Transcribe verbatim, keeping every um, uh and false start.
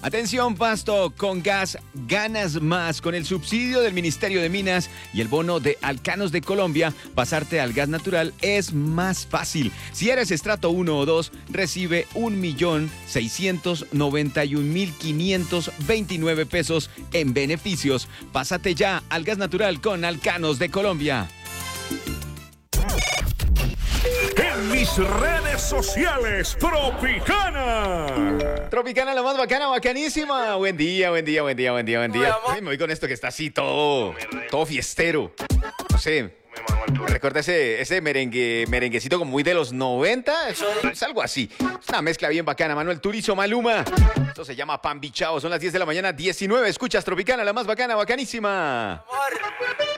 Atención, Pasto, con gas ganas más. Con el subsidio del Ministerio de Minas y el bono de Alcanos de Colombia, pasarte al gas natural es más fácil. Si eres estrato uno o dos, recibe un millón seiscientos noventa y un mil quinientos veintinueve pesos en beneficios. Pásate ya al gas natural con Alcanos de Colombia. En mis redes sociales, Tropicana. Tropicana, la más bacana, bacanísima. Buen día, buen día, buen día, buen día, buen día. Ay, me voy con esto que está así todo, todo fiestero. No sé, recuerda ese, ese merengue, merenguecito como muy de los noventa. Eso es algo así. Es una mezcla bien bacana. Manuel Turizo, Maluma. Esto se llama Pan Bichao. Son las diez de la mañana, diecinueve. Escuchas Tropicana, la más bacana, bacanísima.